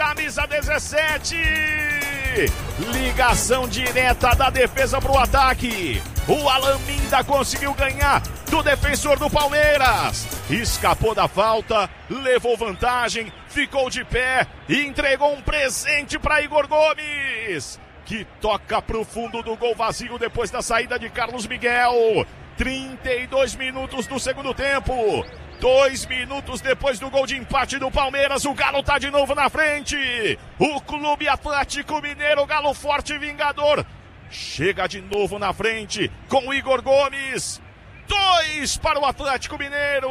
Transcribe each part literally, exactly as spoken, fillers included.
camisa dezessete. Ligação direta da defesa pro ataque. O Alan Minda conseguiu ganhar do defensor do Palmeiras. Escapou da falta, levou vantagem, ficou de pé e entregou um presente para Igor Gomes, que toca pro fundo do gol vazio depois da saída de Carlos Miguel. trinta e dois minutos do segundo tempo. Dois minutos depois do gol de empate do Palmeiras, o Galo tá de novo na frente. O Clube Atlético Mineiro, Galo forte e vingador, chega de novo na frente com o Igor Gomes. Dois para o Atlético Mineiro,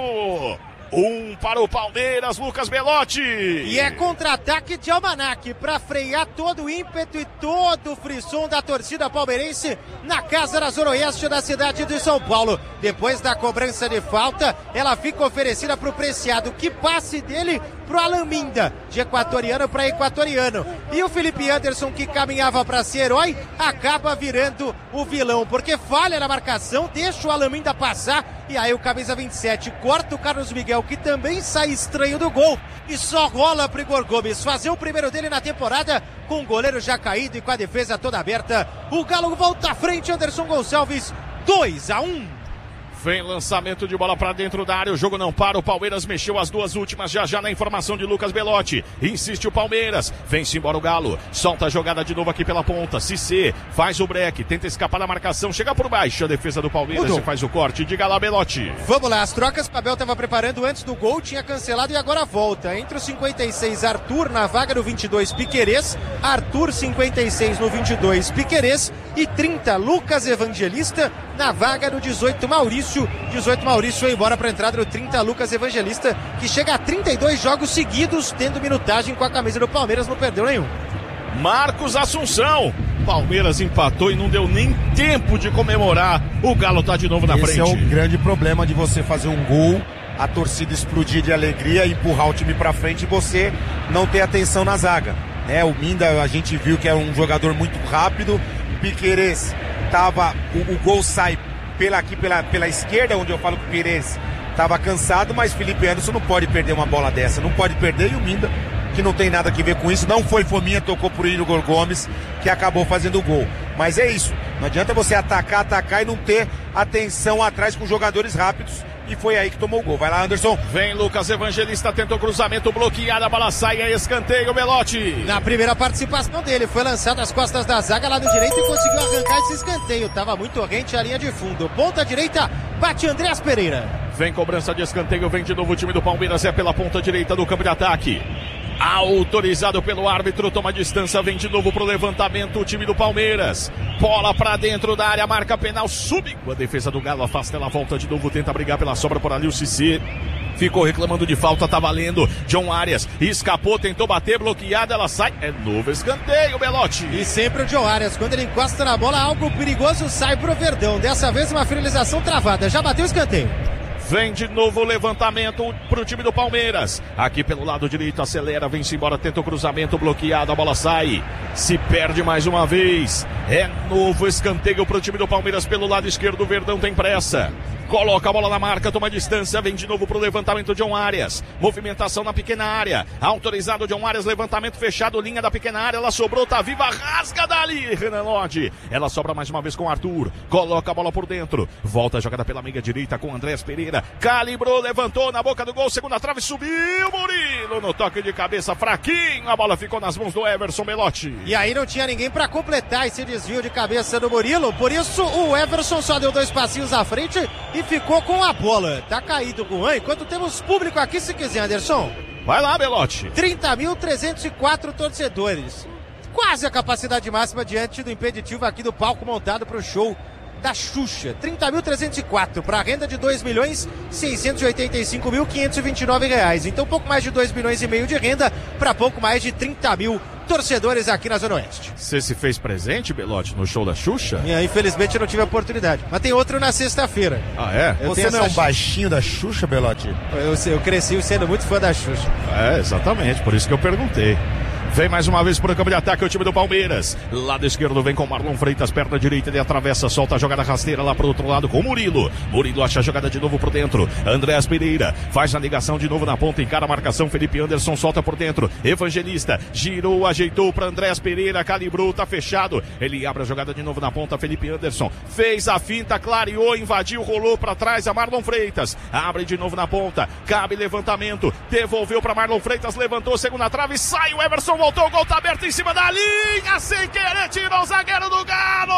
um para o Palmeiras, Lucas Belotti. E é contra-ataque de Almanac para frear todo o ímpeto e todo o frisson da torcida palmeirense na casa da Zona Oeste da cidade de São Paulo. Depois da cobrança de falta, ela fica oferecida para o Preciado, que passe dele pro Alan Minda, de equatoriano para equatoriano. E o Felipe Anderson, que caminhava para ser herói, acaba virando o vilão, porque falha na marcação, deixa o Alan Minda passar, e aí o camisa vinte e sete corta o Carlos Miguel, que também sai estranho do gol, e só rola pro Igor Gomes fazer o primeiro dele na temporada, com o goleiro já caído e com a defesa toda aberta. O Galo volta à frente, Anderson Gonçalves, dois a um. Vem lançamento de bola pra dentro da área, o jogo não para, o Palmeiras mexeu as duas últimas, já já na informação de Lucas Belotti. Insiste o Palmeiras, vem-se embora o Galo, solta a jogada de novo aqui pela ponta, Cissé faz o break, tenta escapar da marcação, chega por baixo, a defesa do Palmeiras Mudou. E faz o corte, diga lá Belotti. Vamos lá, as trocas que o Abel estava preparando antes do gol, tinha cancelado e agora volta. Entre o cinquenta e seis, Arthur na vaga do vinte e dois, Piquerez, Arthur cinquenta e seis no vinte e dois, Piquerez, e trinta, Lucas Evangelista na vaga do dezoito, Maurício. dezoito, Maurício foi embora para a entrada do trinta, Lucas Evangelista, que chega a trinta e dois jogos seguidos tendo minutagem com a camisa do Palmeiras, não perdeu nenhum. Marcos Assunção, Palmeiras empatou e não deu nem tempo de comemorar. O Galo tá de novo na Esse frente. Esse é o grande problema de você fazer um gol, a torcida explodir de alegria, empurrar o time para frente e você não ter atenção na zaga. É, o Minda, a gente viu que é um jogador muito rápido. Piquerez tava, o, o gol sai pela, aqui pela, pela esquerda, onde eu falo que o Pires estava cansado, mas Felipe Anderson não pode perder uma bola dessa, não pode perder, e o Minda, que não tem nada a ver com isso, não foi fominha, tocou pro Igor Gomes, que acabou fazendo o gol. Mas é isso, não adianta você atacar, atacar e não ter atenção atrás com jogadores rápidos, e foi aí que tomou o gol. Vai lá, Anderson. Vem Lucas Evangelista, tentou cruzamento, bloqueado, a bola sai, é escanteio, Belotti. Na primeira participação dele, foi lançado às costas da zaga lá no direito e conseguiu arrancar esse escanteio. Tava muito rente a linha de fundo. Ponta direita, bate Andreas Pereira. Vem cobrança de escanteio, vem de novo o time do Palmeiras, é pela ponta direita do campo de ataque. Autorizado pelo árbitro, toma distância, vem de novo pro levantamento o time do Palmeiras. Bola pra dentro da área, marca penal, sube. A defesa do Galo afasta, ela volta de novo, tenta brigar pela sobra por ali o Cissé. Ficou reclamando de falta, tá valendo. John Arias escapou, tentou bater, bloqueada, ela sai. É novo escanteio, Belotti. E sempre o John Arias, quando ele encosta na bola, algo perigoso sai pro Verdão. Dessa vez uma finalização travada, já bateu o escanteio. Vem de novo o levantamento pro time do Palmeiras. Aqui pelo lado direito, acelera, vem-se embora, tenta o cruzamento, bloqueado, a bola sai. Se perde mais uma vez. É novo escanteio pro time do Palmeiras pelo lado esquerdo, o Verdão tem pressa. Coloca a bola na marca, toma distância, vem de novo pro levantamento de John Arias. Movimentação na pequena área. Autorizado John Arias, levantamento fechado, linha da pequena área, ela sobrou, tá viva, rasga dali, Renan Lodge. Ela sobra mais uma vez com o Arthur. Coloca a bola por dentro. Volta a jogada pela meia direita com Andrés Pereira. Calibrou, levantou na boca do gol, segunda trave, subiu Murilo no toque de cabeça, fraquinho. A bola ficou nas mãos do Everson Belotti. E aí não tinha ninguém pra completar esse desvio de cabeça do Murilo, por isso o Everson só deu dois passinhos à frente e ficou com a bola. Tá caído o Juan, enquanto temos público aqui, se quiser, Anderson. Vai lá, Belotti. trinta mil trezentos e quatro torcedores. Quase a capacidade máxima diante do impeditivo aqui do palco montado pro show da Xuxa. trinta mil trezentos e quatro para a renda de dois milhões seiscentos e oitenta e cinco mil quinhentos e vinte e nove reais. Então pouco mais de dois milhões e meio de renda para pouco mais de trinta mil torcedores aqui na Zona Oeste. Você se fez presente, Belotti, no show da Xuxa? É, infelizmente eu não tive a oportunidade. Mas tem outro na sexta-feira. Ah, é? Eu Você não é um baixinho da Xuxa, Belotti? Eu, eu cresci sendo muito fã da Xuxa. É, exatamente, por isso que eu perguntei. Vem mais uma vez para o campo de ataque o time do Palmeiras. Lado esquerdo vem com Marlon Freitas, perna direita, ele atravessa, solta a jogada rasteira lá para o outro lado com Murilo. Murilo acha a jogada de novo por dentro. Andréas Pereira faz a ligação de novo na ponta, encara a marcação. Felipe Anderson solta por dentro. Evangelista girou, ajeitou para Andréas Pereira, calibrou, tá fechado. Ele abre a jogada de novo na ponta. Felipe Anderson fez a finta, clareou, invadiu, rolou para trás a Marlon Freitas. Abre de novo na ponta, cabe levantamento, devolveu para Marlon Freitas, levantou, segunda trave, sai o Everson. Voltou, o gol tá aberto em cima da linha, sem querer, tirou o zagueiro do Galo!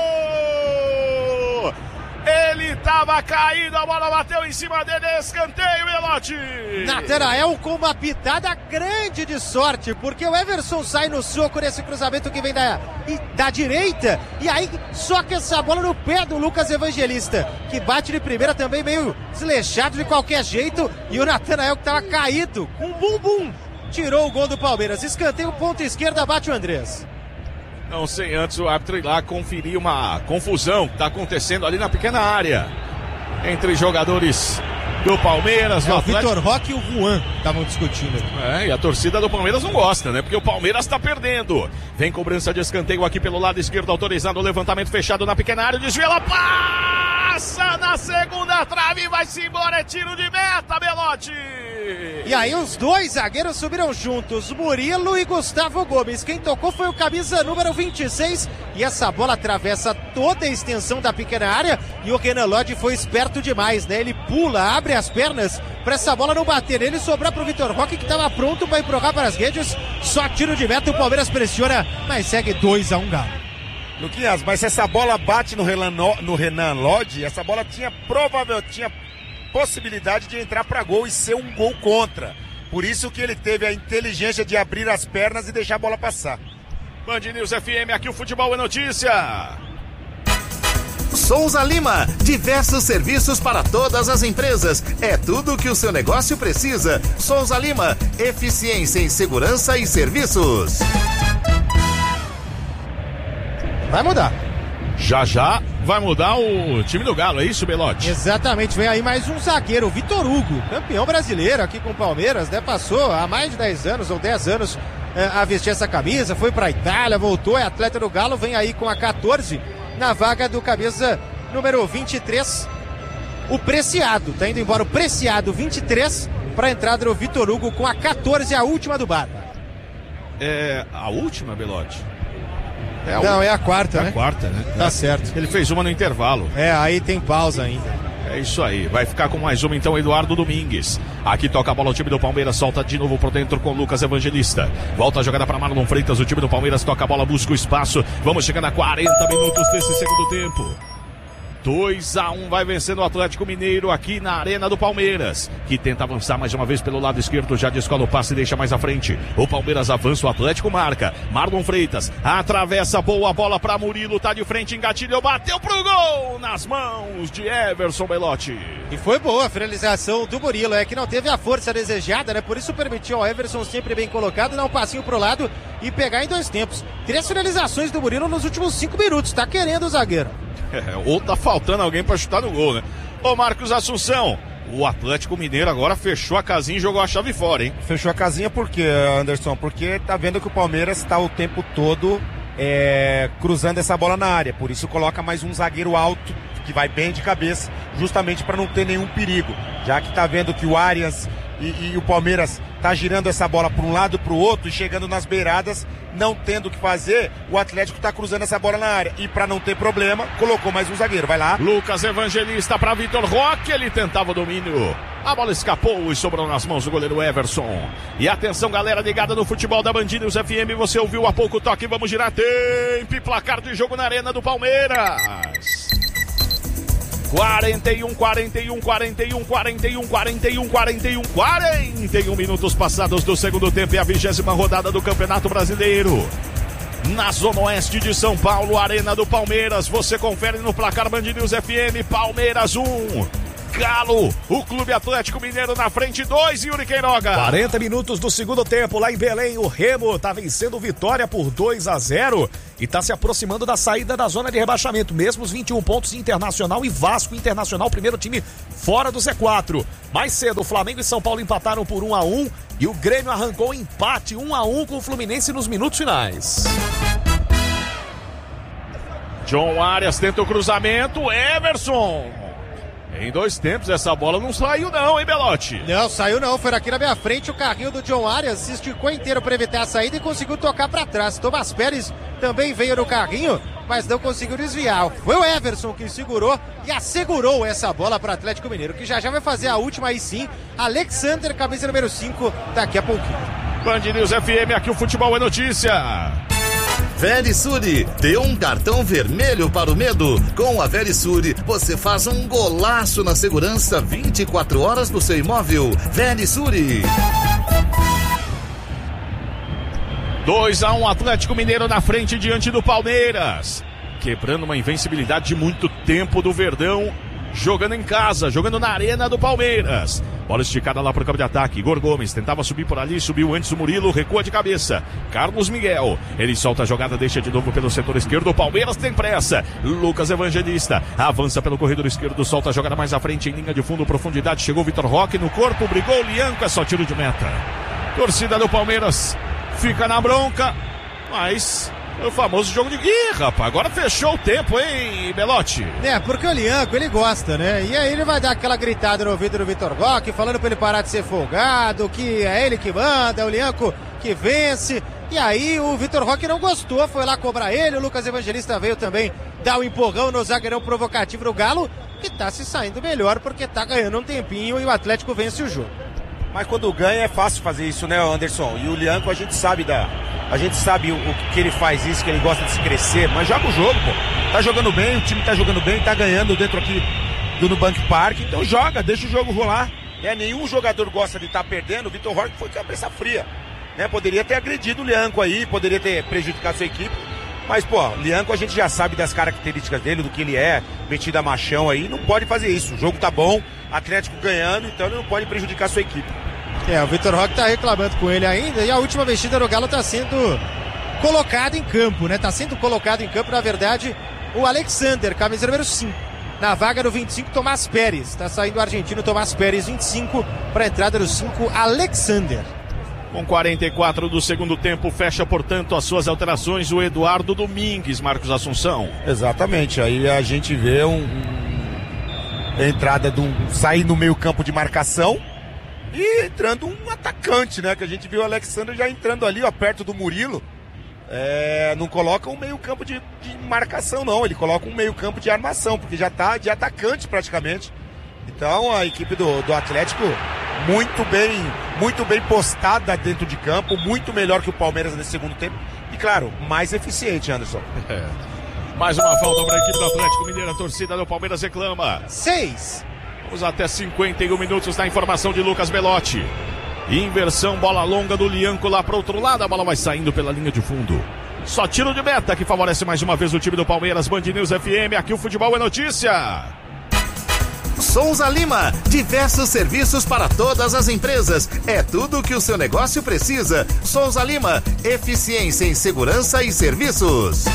Ele tava caído, a bola bateu em cima dele, escanteio, Belotti! Natanael com uma pitada grande de sorte, porque o Everson sai no soco nesse cruzamento que vem da, da direita, e aí soca essa bola no pé do Lucas Evangelista, que bate de primeira também meio desleixado de qualquer jeito, e o Natanael que tava caído, com um bumbum, tirou o gol do Palmeiras. Escanteio, ponta esquerda, bate o Andrés. Não sei, antes o árbitro ir lá conferir uma confusão que está acontecendo ali na pequena área entre jogadores do Palmeiras. É, o Vitor Roque e o Juan estavam discutindo aqui. É, e a torcida do Palmeiras não gosta, né? Porque o Palmeiras está perdendo. Vem cobrança de escanteio aqui pelo lado esquerdo, autorizado o levantamento fechado na pequena área. Desvia, ela passa na segunda trave e vai-se embora. É tiro de meta, Belotti. E aí os dois zagueiros subiram juntos, Murilo e Gustavo Gomes. Quem tocou foi o camisa número vinte e seis. E essa bola atravessa toda a extensão da pequena área. E o Renan Lodge foi esperto demais, né? Ele pula, abre as pernas para essa bola não bater nele, sobrar pro Vitor Roque, que estava pronto para empurrar para as redes. Só tiro de meta, o Palmeiras pressiona, mas segue dois a um Galo. Luquinhas, mas se essa bola bate no Renan, no Renan Lodge, essa bola tinha provavelmente tinha possibilidade de entrar para gol e ser um gol contra. Por isso que ele teve a inteligência de abrir as pernas e deixar a bola passar. Band News F M, aqui o futebol é notícia. Souza Lima, diversos serviços para todas as empresas. É tudo o que o seu negócio precisa. Souza Lima, eficiência em segurança e serviços. Vai mudar. Já já vai mudar o time do Galo, é isso, Belotti? Exatamente, vem aí mais um zagueiro, o Vitor Hugo, campeão brasileiro aqui com o Palmeiras, né? Passou há mais de dez anos ou dez anos é, a vestir essa camisa, foi pra Itália, voltou, é atleta do Galo, vem aí com a catorze na vaga do camisa número vinte e três, o Preciado, tá indo embora o Preciado vinte e três pra entrada do Vitor Hugo com a catorze, a última do Barba. É a última, Belotti? É a Não, é a quarta, é né? a quarta, né? Tá é. certo. Ele fez uma no intervalo. É, aí tem pausa ainda. É isso aí, vai ficar com mais uma então Eduardo Domingues. Aqui toca a bola o time do Palmeiras, solta de novo por dentro com Lucas Evangelista. Volta a jogada para Marlon Freitas, o time do Palmeiras toca a bola, busca o espaço. Vamos chegando a quarenta minutos desse segundo tempo. dois a um vai vencendo o Atlético Mineiro aqui na Arena do Palmeiras, que tenta avançar mais uma vez pelo lado esquerdo, já descola o passe e deixa mais à frente. O Palmeiras avança, o Atlético marca. Marlon Freitas atravessa, boa bola para Murilo, tá de frente, engatilhou, bateu pro gol nas mãos de Everson Belotti. E foi boa a finalização do Murilo, é que não teve a força desejada, né? Por isso permitiu ao Everson, sempre bem colocado, dar um passinho pro lado e pegar em dois tempos. Três finalizações do Murilo nos últimos cinco minutos, tá querendo o zagueiro. É, ou tá faltando alguém pra chutar no gol, né? Ô Marcos Assunção, o Atlético Mineiro agora fechou a casinha e jogou a chave fora, hein? Fechou a casinha por quê, Anderson? Porque tá vendo que o Palmeiras tá o tempo todo é, cruzando essa bola na área. Por isso coloca mais um zagueiro alto, que vai bem de cabeça, justamente para não ter nenhum perigo. Já que tá vendo que o Arias e, e o Palmeiras tá girando essa bola para um lado para o outro e chegando nas beiradas, não tendo o que fazer, o Atlético tá cruzando essa bola na área. E para não ter problema, colocou mais um zagueiro. Vai lá. Lucas Evangelista para Vitor Roque, ele tentava o domínio. A bola escapou e sobrou nas mãos do goleiro Everson. E atenção, galera ligada no futebol da Band News F M, você ouviu há pouco o toque, vamos girar tempo e placar de jogo na Arena do Palmeiras. quarenta e um, quarenta e um, quarenta e um, quarenta e um, quarenta e um, quarenta e um, quarenta e um minutos passados do segundo tempo e a vigésima rodada do Campeonato Brasileiro. Na Zona Oeste de São Paulo, Arena do Palmeiras, você confere no placar Band News F M, Palmeiras um, Galo, o Clube Atlético Mineiro na frente, dois, Yuri Queiroga. quarenta minutos do segundo tempo, lá em Belém, o Remo tá vencendo Vitória por dois a zero e tá se aproximando da saída da zona de rebaixamento, mesmo os vinte e um pontos Internacional e Vasco Internacional, primeiro time fora do Z quatro. Mais cedo, o Flamengo e São Paulo empataram por um a um e o Grêmio arrancou empate um a um com o Fluminense nos minutos finais. John Arias tenta o cruzamento, Everson. Em dois tempos, essa bola não saiu não, hein, Belotti? Não, saiu não, foi aqui na minha frente, o carrinho do John Arias se esticou inteiro para evitar a saída e conseguiu tocar para trás. Tomás Pérez também veio no carrinho, mas não conseguiu desviar. Foi o Everson que segurou e assegurou essa bola para o Atlético Mineiro, que já já vai fazer a última aí sim. Alexander, camisa número cinco, daqui a pouquinho. Band News F M, aqui o futebol é notícia. Verisure, dê um cartão vermelho para o medo. Com a Verisure, você faz um golaço na segurança vinte e quatro horas do seu imóvel. Verisure. dois a um Atlético Mineiro na frente diante do Palmeiras. Quebrando uma invencibilidade de muito tempo do Verdão. Jogando em casa, jogando na arena do Palmeiras. Bola esticada lá para o campo de ataque. Igor Gomes tentava subir por ali, subiu antes o Murilo, recua de cabeça. Carlos Miguel, ele solta a jogada, deixa de novo pelo setor esquerdo. O Palmeiras tem pressa. Lucas Evangelista avança pelo corredor esquerdo, solta a jogada mais à frente em linha de fundo, profundidade. Chegou o Vitor Roque no corpo, brigou o Lianco, é só tiro de meta. Torcida do Palmeiras fica na bronca, mas o famoso jogo de... Ih, rapaz, agora fechou o tempo, hein, Belotti? É, porque o Lianco, ele gosta, né? E aí ele vai dar aquela gritada no ouvido do Vitor Roque, falando pra ele parar de ser folgado, que é ele que manda, é o Lianco que vence. E aí o Vitor Roque não gostou, foi lá cobrar ele, o Lucas Evangelista veio também dar um empurrão no zagueirão provocativo do Galo, que tá se saindo melhor porque tá ganhando um tempinho e o Atlético vence o jogo. Mas quando ganha é fácil fazer isso, né, Anderson? E o Lianco a gente sabe da... A gente sabe o, o que ele faz isso, que ele gosta de se crescer, mas joga o jogo, pô. Tá jogando bem, o time tá jogando bem, tá ganhando dentro aqui do Nubank Park, então joga, deixa o jogo rolar. É, nenhum jogador gosta de estar tá perdendo, o Vitor Roque foi cabeça fria. Né? Poderia ter agredido o Lianco aí, poderia ter prejudicado sua equipe, mas, pô, o Lianco a gente já sabe das características dele, do que ele é, metido a machão aí, não pode fazer isso. O jogo tá bom, Atlético ganhando, então ele não pode prejudicar sua equipe. É, o Vitor Roque tá reclamando com ele ainda e a última mexida no Galo tá sendo colocado em campo, né? Tá sendo colocado em campo, na verdade, o Alexander, camisa número cinco. Na vaga do vinte e cinco, Tomás Pérez. Tá saindo o argentino Tomás Pérez, vinte e cinco, pra entrada do cinco, Alexander. Com quarenta e quatro do segundo tempo, fecha, portanto, as suas alterações o Eduardo Domingues, Marcos Assunção. Exatamente, aí a gente vê um, um entrada do sair no meio campo de marcação e entrando um atacante, né? Que a gente viu o Alexander já entrando ali, ó, perto do Murilo. É, não coloca um meio campo de, de marcação, não. Ele coloca um meio campo de armação, porque já tá de atacante praticamente. Então a equipe do, do Atlético muito bem, muito bem postada dentro de campo, muito melhor que o Palmeiras nesse segundo tempo. E claro, mais eficiente, Anderson. É. Mais uma falta para a equipe do Atlético Mineiro. A torcida do Palmeiras reclama. Seis. Vamos até cinquenta e um minutos na informação de Lucas Belotti. Inversão, bola longa do Lianco lá para o outro lado. A bola vai saindo pela linha de fundo. Só tiro de meta que favorece mais uma vez o time do Palmeiras. Band News F M, aqui o futebol é notícia. Souza Lima, diversos serviços para todas as empresas. É tudo o que o seu negócio precisa. Souza Lima, eficiência em segurança e serviços.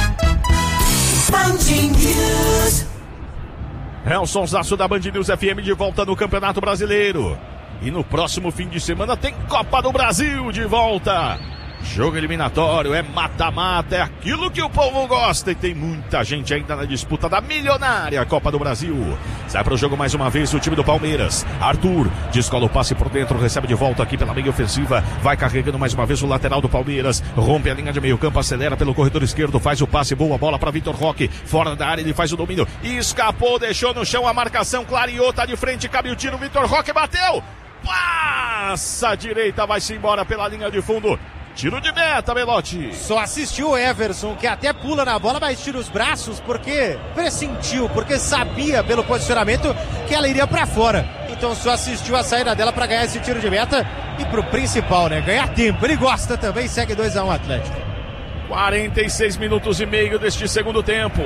Band News. É o sonsaço da Band News F M de volta no Campeonato Brasileiro. E no próximo fim de semana tem Copa do Brasil de volta. Jogo eliminatório, é mata-mata, é aquilo que o povo gosta. E tem muita gente ainda na disputa da milionária Copa do Brasil. Sai para o jogo mais uma vez o time do Palmeiras. Arthur descola o passe por dentro, recebe de volta aqui pela meia ofensiva. Vai carregando mais uma vez o lateral do Palmeiras. Rompe a linha de meio campo, acelera pelo corredor esquerdo. Faz o passe, boa bola para Vitor Roque. Fora da área, ele faz o domínio. Escapou, deixou no chão a marcação. Clareou, tá de frente, cabe o tiro. Vitor Roque bateu. Passa a direita, vai-se embora pela linha de fundo. Tiro de meta, Belotti. Só assistiu o Everson, que até pula na bola, mas tira os braços porque pressentiu, porque sabia pelo posicionamento que ela iria pra fora. Então só assistiu a saída dela pra ganhar esse tiro de meta e pro principal, né? Ganhar tempo. Ele gosta também, segue dois a um Atlético. quarenta e seis minutos e meio deste segundo tempo.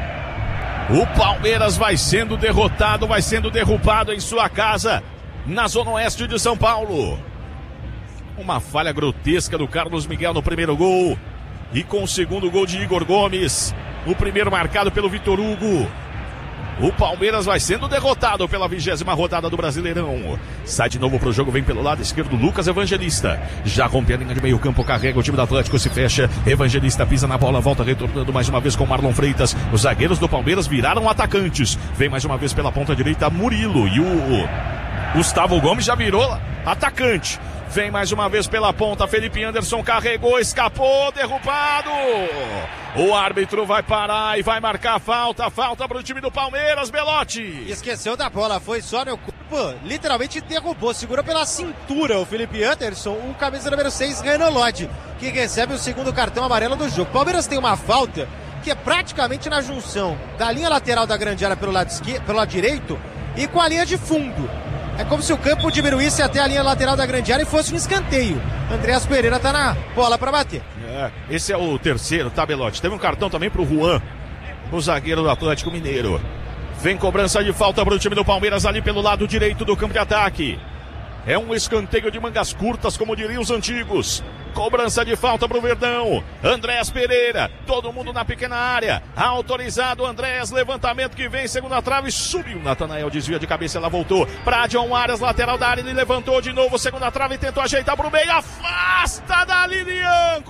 O Palmeiras vai sendo derrotado, vai sendo derrubado em sua casa, na zona oeste de São Paulo. Uma falha grotesca do Carlos Miguel no primeiro gol. E com o segundo gol de Igor Gomes. O primeiro marcado pelo Vitor Hugo. O Palmeiras vai sendo derrotado pela vigésima rodada do Brasileirão. Sai de novo pro jogo, vem pelo lado esquerdo Lucas Evangelista. Já rompe a linha de meio campo, carrega o time do Atlético, se fecha. Evangelista pisa na bola, volta retornando mais uma vez com Marlon Freitas. Os zagueiros do Palmeiras viraram atacantes. Vem mais uma vez pela ponta direita Murilo. E o Gustavo Gomes já virou atacante. Vem mais uma vez pela ponta, Felipe Anderson carregou, escapou, derrubado. O árbitro vai parar e vai marcar falta, falta para o time do Palmeiras, Belotti. Esqueceu da bola, foi só no corpo, literalmente derrubou, segurou pela cintura o Felipe Anderson, o camisa número seis, Renan Lodge, que recebe o segundo cartão amarelo do jogo. Palmeiras tem uma falta que é praticamente na junção da linha lateral da grande área pelo lado, esquerdo, pelo lado direito e com a linha de fundo. É como se o campo diminuísse até a linha lateral da grande área e fosse um escanteio. Andreas Pereira tá na bola para bater. É, esse é o terceiro, tá, Belotti? Teve um cartão também pro Juan, o zagueiro do Atlético Mineiro. Vem cobrança de falta pro time do Palmeiras ali pelo lado direito do campo de ataque. É um escanteio de mangas curtas, como diriam os antigos. Cobrança de falta pro Verdão. Andrés Pereira, todo mundo na pequena área. Autorizado Andrés, levantamento que vem, segunda trave, subiu. Natanael desvia de cabeça, ela voltou pra John Arias, lateral da área, ele levantou de novo, segunda trave, tentou ajeitar pro meio, afasta da Lilianco.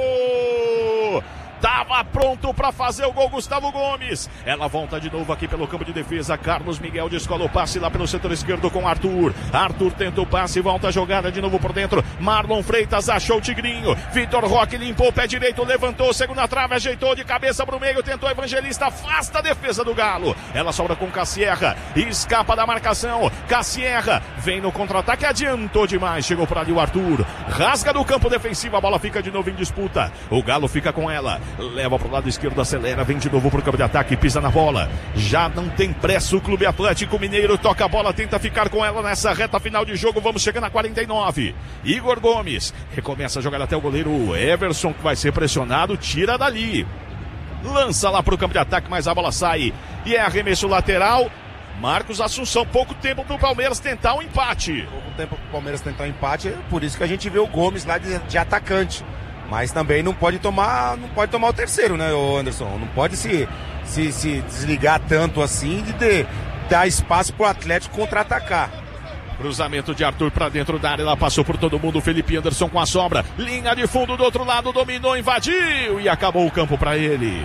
Tava pronto para fazer o gol Gustavo Gomes. Ela volta de novo aqui pelo campo de defesa. Carlos Miguel descola o passe lá pelo setor esquerdo com Arthur. Arthur tenta o passe, volta a jogada de novo por dentro. Marlon Freitas achou o Tigrinho. Vitor Roque limpou o pé direito, levantou, segunda trave, ajeitou de cabeça pro meio, tentou Evangelista, afasta a defesa do Galo. Ela sobra com Cassierra, escapa da marcação. Cassierra vem no contra-ataque, adiantou demais, chegou por ali o Arthur. Rasga do campo defensivo, a bola fica de novo em disputa. O Galo fica com ela. Leva pro lado esquerdo, acelera, vem de novo pro campo de ataque, pisa na bola. Já não tem pressa o Clube Atlético Mineiro, toca a bola, tenta ficar com ela nessa reta final de jogo. Vamos chegando a quarenta e nove. Igor Gomes recomeça a jogar até o goleiro Everson, que vai ser pressionado, tira dali. Lança lá pro campo de ataque, mas a bola sai. E é arremesso lateral. Marcos Assunção, pouco tempo pro Palmeiras tentar um empate. Pouco tempo pro Palmeiras tentar um empate, é por isso que a gente vê o Gomes lá de, de atacante. Mas também não pode tomar, não pode tomar o terceiro, né, o Anderson? Não pode se, se, se desligar tanto assim de, de dar espaço pro Atlético contra-atacar. Cruzamento de Arthur pra dentro da área, ela passou por todo mundo, Felipe Anderson com a sobra. Linha de fundo do outro lado, dominou, invadiu e acabou o campo pra ele.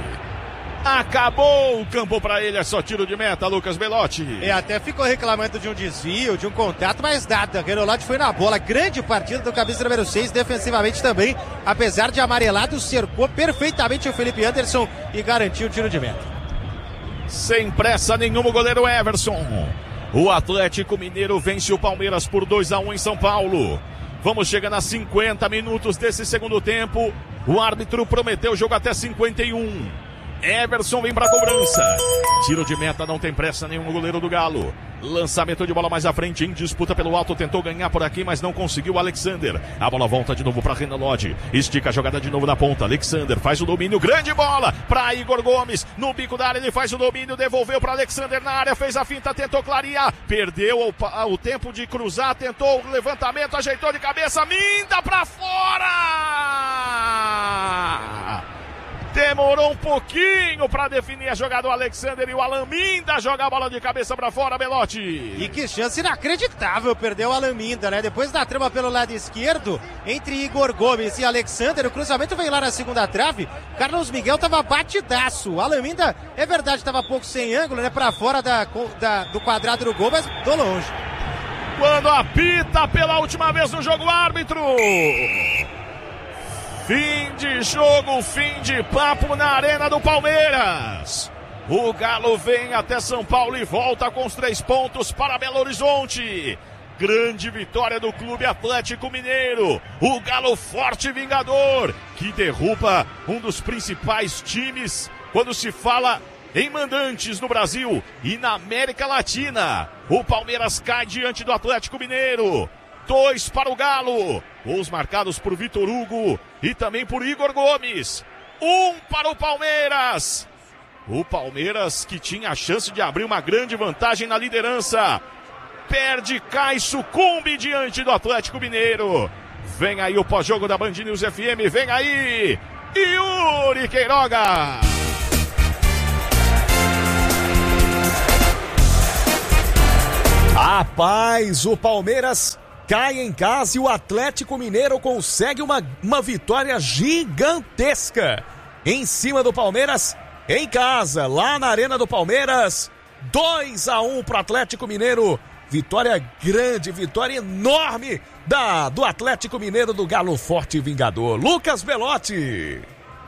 Acabou o campo pra ele, é só tiro de meta, Lucas Belotti. E até ficou reclamando de um desvio, de um contato, mas nada. Renolati foi na bola, grande partida do camisa número seis, defensivamente também, apesar de amarelado, cercou perfeitamente o Felipe Anderson e garantiu o tiro de meta. Sem pressa nenhuma, o goleiro Everson. O Atlético Mineiro vence o Palmeiras por dois a um em São Paulo. Vamos chegando a cinquenta minutos desse segundo tempo. O árbitro prometeu o jogo até cinquenta e um. Everson vem pra cobrança. Tiro de meta, não tem pressa nenhum o goleiro do Galo. Lançamento de bola mais à frente, em disputa pelo alto, tentou ganhar por aqui, mas não conseguiu. Alexander, a bola volta de novo pra Renan Lodge, estica a jogada de novo na ponta. Alexander faz o domínio, grande bola pra Igor Gomes, no bico da área ele faz o domínio, devolveu pra Alexander na área, fez a finta, tentou clarear, perdeu o, o tempo de cruzar, tentou o levantamento, ajeitou de cabeça, minda pra fora! Demorou um pouquinho para definir a jogada do Alexander e o Alan Minda joga a bola de cabeça para fora, Belotti. E que chance inacreditável, perdeu o Alan Minda, né? Depois da trama pelo lado esquerdo, entre Igor Gomes e Alexander, o cruzamento veio lá na segunda trave, Carlos Miguel tava batidaço. O Alan Minda, é verdade, tava pouco sem ângulo, né? Para fora da, da, do quadrado do gol, mas tô longe. Quando apita pela última vez no jogo, árbitro. Fim de jogo, fim de papo na arena do Palmeiras. O Galo vem até São Paulo e volta com os três pontos para Belo Horizonte. Grande vitória do Clube Atlético Mineiro. O Galo forte e vingador, que derruba um dos principais times quando se fala em mandantes no Brasil e na América Latina. O Palmeiras cai diante do Atlético Mineiro. Dois para o Galo, gols marcados por Vitor Hugo e também por Igor Gomes. Um para o Palmeiras. O Palmeiras, que tinha a chance de abrir uma grande vantagem na liderança, perde, cai, sucumbe diante do Atlético Mineiro. Vem aí o pós-jogo da Band News F M, vem aí Yuri Queiroga. Rapaz, o Palmeiras cai em casa e o Atlético Mineiro consegue uma, uma vitória gigantesca em cima do Palmeiras em casa, lá na Arena do Palmeiras. dois a um pro Atlético Mineiro. Vitória grande, vitória enorme da, do Atlético Mineiro, do Galo Forte e Vingador. Lucas Belotti.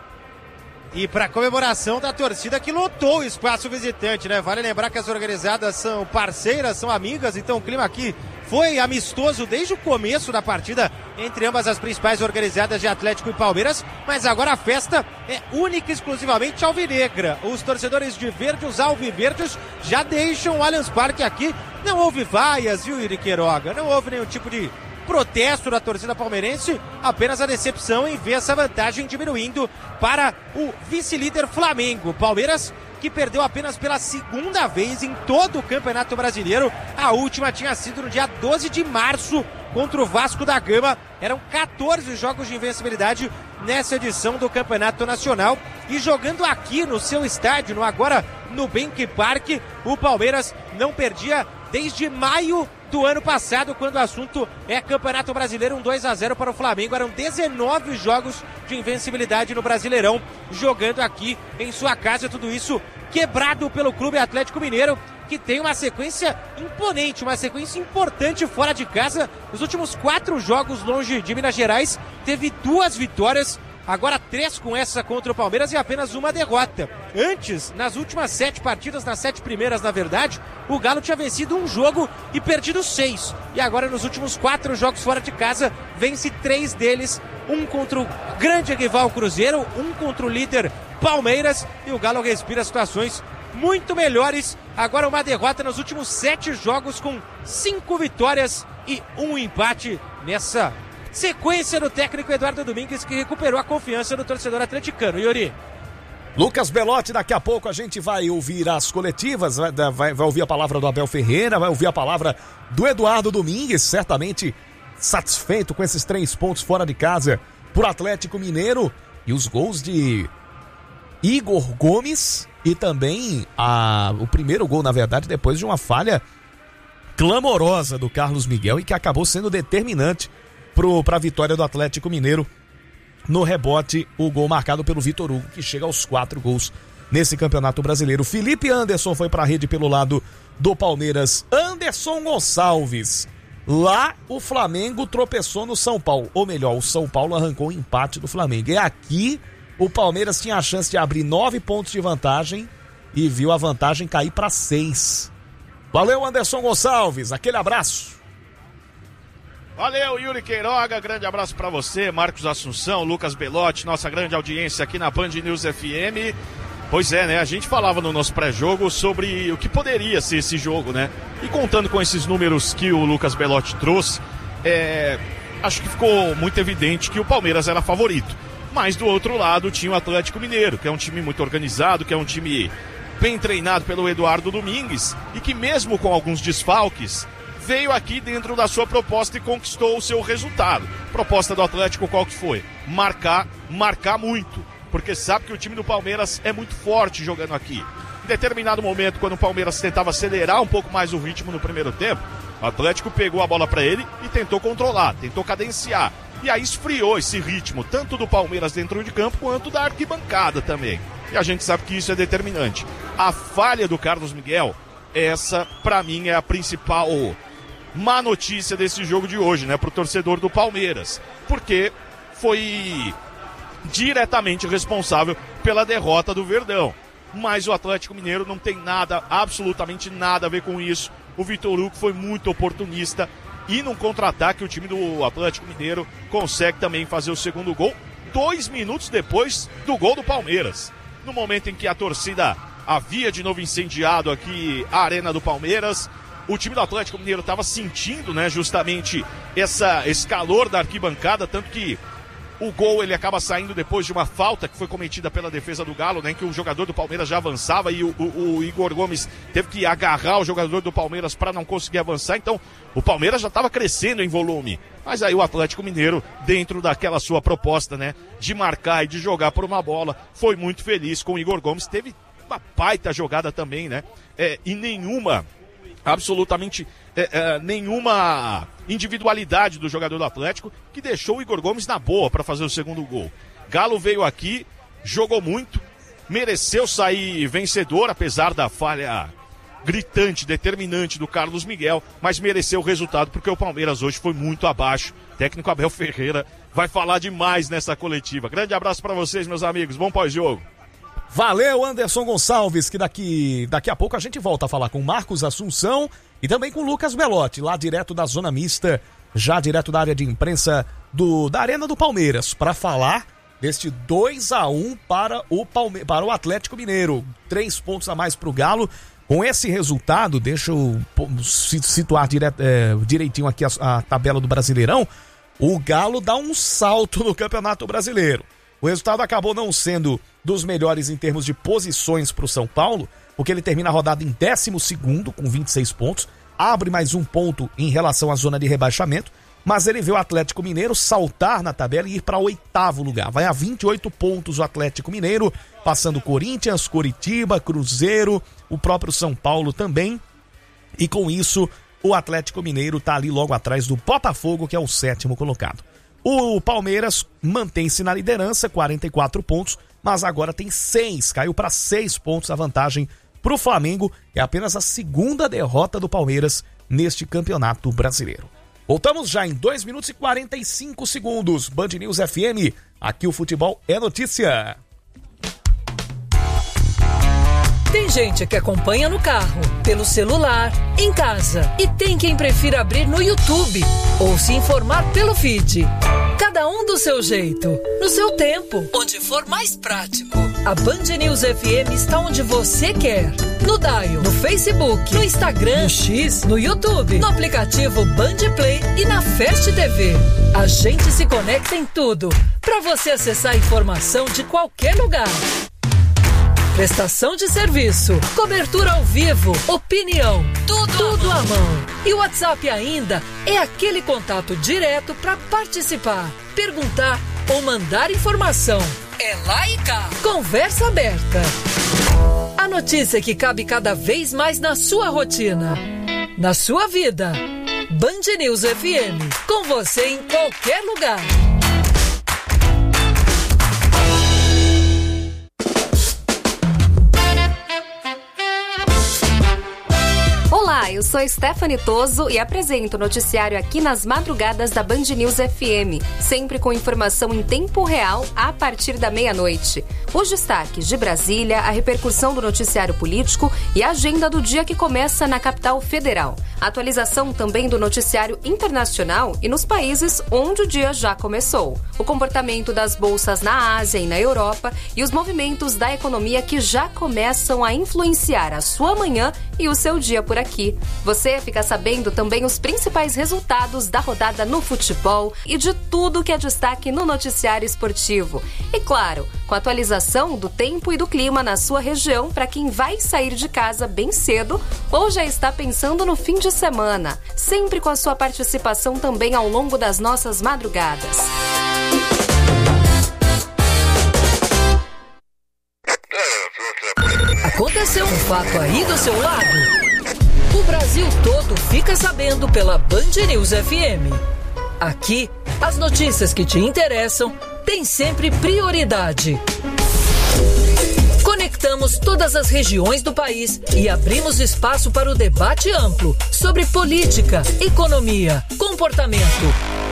E para comemoração da torcida que lotou o espaço visitante, né? Vale lembrar que as organizadas são parceiras, são amigas, então o clima aqui foi amistoso desde o começo da partida entre ambas as principais organizadas de Atlético e Palmeiras, mas agora a festa é única e exclusivamente alvinegra. Os torcedores de verde, os alviverdes, já deixam o Allianz Parque aqui. Não houve vaias, viu, Yuri Queiroga? Não houve nenhum tipo de protesto da torcida palmeirense, apenas a decepção em ver essa vantagem diminuindo para o vice-líder Flamengo. Palmeiras que perdeu apenas pela segunda vez em todo o Campeonato Brasileiro. A última tinha sido no dia doze de março contra o Vasco da Gama. Eram quatorze jogos de invencibilidade nessa edição do Campeonato Nacional. E jogando aqui no seu estádio, no agora Nubank Park, o Palmeiras não perdia desde maio do ano passado, quando o assunto é Campeonato Brasileiro. Um dois a zero para o Flamengo. Eram dezenove jogos de invencibilidade no Brasileirão, jogando aqui em sua casa. Tudo isso quebrado pelo Clube Atlético Mineiro, que tem uma sequência imponente, uma sequência importante fora de casa. Nos últimos quatro jogos longe de Minas Gerais, teve duas vitórias, agora três com essa contra o Palmeiras e apenas uma derrota. Antes, nas últimas sete partidas, nas sete primeiras na verdade, o Galo tinha vencido um jogo e perdido seis. E agora nos últimos quatro jogos fora de casa, vence três deles. Um contra o grande rival Cruzeiro, um contra o líder Palmeiras. E o Galo respira situações muito melhores. Agora uma derrota nos últimos sete jogos, com cinco vitórias e um empate nessa sequência do técnico Eduardo Domingues, que recuperou a confiança do torcedor atleticano. Yuri. Lucas Belotti, daqui a pouco a gente vai ouvir as coletivas, vai, vai, vai ouvir a palavra do Abel Ferreira, vai ouvir a palavra do Eduardo Domingues, certamente satisfeito com esses três pontos fora de casa por Atlético Mineiro, e os gols de Igor Gomes e também a, o primeiro gol, na verdade, depois de uma falha clamorosa do Carlos Miguel e que acabou sendo determinante para a vitória do Atlético Mineiro. No rebote, o gol marcado pelo Vitor Hugo, que chega aos quatro gols nesse Campeonato Brasileiro. Felipe Anderson foi para a rede pelo lado do Palmeiras. Anderson Gonçalves. Lá o Flamengo tropeçou no São Paulo. Ou melhor, o São Paulo arrancou o empate do Flamengo. E aqui o Palmeiras tinha a chance de abrir nove pontos de vantagem e viu a vantagem cair para seis. Valeu, Anderson Gonçalves. Aquele abraço. Valeu, Yuri Queiroga, grande abraço pra você, Marcos Assunção, Lucas Belotti, nossa grande audiência aqui na Band News F M. Pois é, né, a gente falava no nosso pré-jogo sobre o que poderia ser esse jogo, né, e contando com esses números que o Lucas Belotti trouxe, é, acho que ficou muito evidente que o Palmeiras era favorito. Mas do outro lado tinha o Atlético Mineiro, que é um time muito organizado, que é um time bem treinado pelo Eduardo Domingues, e que mesmo com alguns desfalques, veio aqui dentro da sua proposta e conquistou o seu resultado. Proposta do Atlético qual que foi? Marcar, marcar muito, porque sabe que o time do Palmeiras é muito forte jogando aqui. Em determinado momento, quando o Palmeiras tentava acelerar um pouco mais o ritmo no primeiro tempo, o Atlético pegou a bola para ele e tentou controlar, tentou cadenciar. E aí esfriou esse ritmo, tanto do Palmeiras dentro de campo, quanto da arquibancada também. E a gente sabe que isso é determinante. A falha do Carlos Miguel, essa pra mim é a principal má notícia desse jogo de hoje, né, pro torcedor do Palmeiras, porque foi diretamente responsável pela derrota do Verdão. Mas o Atlético Mineiro não tem nada, absolutamente nada a ver com isso. O Vitor Hugo foi muito oportunista e num contra-ataque o time do Atlético Mineiro consegue também fazer o segundo gol, dois minutos depois do gol do Palmeiras. No momento em que a torcida havia de novo incendiado aqui a Arena do Palmeiras, o time do Atlético Mineiro estava sentindo, né, justamente essa, esse calor da arquibancada, tanto que o gol ele acaba saindo depois de uma falta que foi cometida pela defesa do Galo, né, em que o jogador do Palmeiras já avançava e o, o, o Igor Gomes teve que agarrar o jogador do Palmeiras para não conseguir avançar. Então o Palmeiras já estava crescendo em volume, mas aí o Atlético Mineiro, dentro daquela sua proposta, né, de marcar e de jogar por uma bola, foi muito feliz com o Igor Gomes. Teve uma baita jogada também, né, é, e nenhuma absolutamente é, é, nenhuma individualidade do jogador do Atlético, que deixou o Igor Gomes na boa para fazer o segundo gol. Galo veio aqui, jogou muito, mereceu sair vencedor, apesar da falha gritante, determinante do Carlos Miguel, mas mereceu o resultado porque o Palmeiras hoje foi muito abaixo. O técnico Abel Ferreira vai falar demais nessa coletiva. Grande abraço para vocês, meus amigos. Bom pós-jogo. Valeu, Anderson Gonçalves, que daqui, daqui a pouco a gente volta a falar com Marcos Assunção e também com Lucas Belotti, lá direto da Zona Mista, já direto da área de imprensa do, da Arena do Palmeiras, para falar deste dois a um para o, Palme... para o Atlético Mineiro. Três pontos a mais para o Galo. Com esse resultado, deixa eu situar dire... é, direitinho aqui a, a tabela do Brasileirão, o Galo dá um salto no Campeonato Brasileiro. O resultado acabou não sendo dos melhores em termos de posições para o São Paulo, porque ele termina a rodada em décimo segundo com vinte e seis pontos, abre mais um ponto em relação à zona de rebaixamento, mas ele vê o Atlético Mineiro saltar na tabela e ir para o oitavo lugar. Vai a vinte e oito pontos o Atlético Mineiro, passando Corinthians, Coritiba, Cruzeiro, o próprio São Paulo também. E com isso, o Atlético Mineiro está ali logo atrás do Botafogo, que é o sétimo colocado. O Palmeiras mantém-se na liderança, quarenta e quatro pontos, mas agora tem seis, caiu para seis pontos a vantagem para o Flamengo. É apenas a segunda derrota do Palmeiras neste Campeonato Brasileiro. Voltamos já em dois minutos e quarenta e cinco segundos. Band News F M, aqui o futebol é notícia. Tem gente que acompanha no carro, pelo celular, em casa. E tem quem prefira abrir no YouTube ou se informar pelo feed. Cada um do seu jeito, no seu tempo, onde for mais prático. A Band News F M está onde você quer. No Dial, no Facebook, no Instagram, no X, no YouTube, no aplicativo Band Play e na Fast T V. A gente se conecta em tudo, para você acessar a informação de qualquer lugar. Prestação de serviço, cobertura ao vivo, opinião, tudo, tudo à mão. E o WhatsApp ainda é aquele contato direto para participar, perguntar ou mandar informação. É lá e cá. Conversa aberta. A notícia que cabe cada vez mais na sua rotina, na sua vida. Band News F M, com você em qualquer lugar. Olá, eu sou Stephanie Toso e apresento o noticiário aqui nas madrugadas da Band News F M, sempre com informação em tempo real a partir da meia-noite. Os destaques de Brasília, a repercussão do noticiário político e a agenda do dia que começa na capital federal. Atualização também do noticiário internacional e nos países onde o dia já começou. O comportamento das bolsas na Ásia e na Europa e os movimentos da economia que já começam a influenciar a sua manhã e o seu dia por aqui. Você fica sabendo também os principais resultados da rodada no futebol e de tudo que é destaque no noticiário esportivo. E claro, com a atualização do tempo e do clima na sua região para quem vai sair de casa bem cedo ou já está pensando no fim de semana. Sempre com a sua participação também ao longo das nossas madrugadas. Aconteceu um fato aí do seu lado? O Brasil todo fica sabendo pela Band News F M. Aqui, as notícias que te interessam têm sempre prioridade. Conectamos todas as regiões do país e abrimos espaço para o debate amplo sobre política, economia, comportamento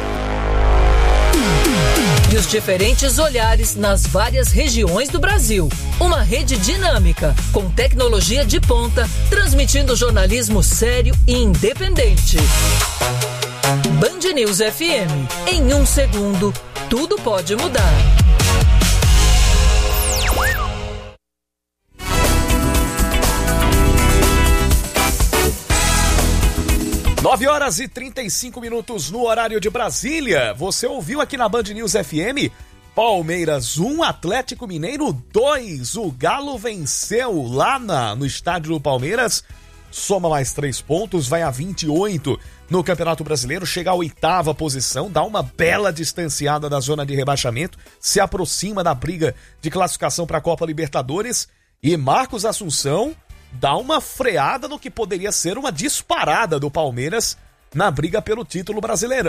e os diferentes olhares nas várias regiões do Brasil. Uma rede dinâmica, com tecnologia de ponta, transmitindo jornalismo sério e independente. Band News F M. Em um segundo, tudo pode mudar. nove horas e trinta e cinco minutos no horário de Brasília. Você ouviu aqui na Band News F M? Palmeiras um, Atlético Mineiro dois. O Galo venceu lá na, no estádio do Palmeiras. Soma mais três pontos, vai a vinte e oito no Campeonato Brasileiro. Chega à oitava posição, dá uma bela distanciada da zona de rebaixamento. Se aproxima da briga de classificação para a Copa Libertadores. E Marcos Assunção dá uma freada no que poderia ser uma disparada do Palmeiras na briga pelo título brasileiro,